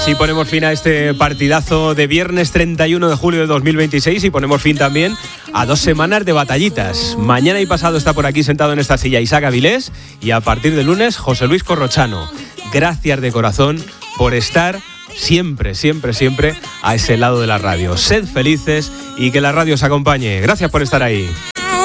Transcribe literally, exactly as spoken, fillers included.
Así ponemos fin a este partidazo de viernes treinta y uno de julio de dos mil veintiséis y ponemos fin también a dos semanas de batallitas. Mañana y pasado está por aquí sentado en esta silla Isaac Avilés y a partir de lunes José Luis Corrochano. Gracias de corazón por estar siempre, siempre, siempre a ese lado de la radio. Sed felices y que la radio os acompañe. Gracias por estar ahí.